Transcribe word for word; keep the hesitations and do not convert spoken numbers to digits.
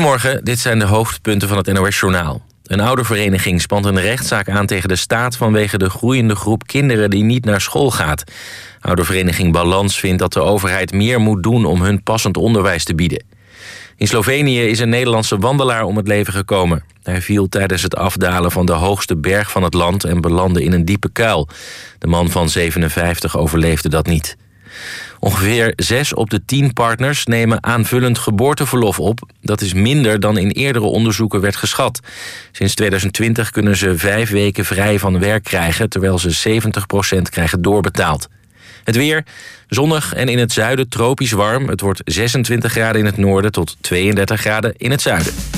Goedemorgen, dit zijn de hoofdpunten van het N O S-journaal. Een oudervereniging spant een rechtszaak aan tegen de staat vanwege de groeiende groep kinderen die niet naar school gaat. Oudervereniging Balans vindt dat de overheid meer moet doen om hun passend onderwijs te bieden. In Slovenië is een Nederlandse wandelaar om het leven gekomen. Hij viel tijdens het afdalen van de hoogste berg van het land en belandde in een diepe kuil. De man van zevenenvijftig overleefde dat niet. Ongeveer zes op de tien partners nemen aanvullend geboorteverlof op. Dat is minder dan in eerdere onderzoeken werd geschat. Sinds tweeduizend twintig kunnen ze vijf weken vrij van werk krijgen, terwijl ze zeventig procent krijgen doorbetaald. Het weer, zonnig en in het zuiden tropisch warm. Het wordt zesentwintig graden in het noorden tot tweeëndertig graden in het zuiden.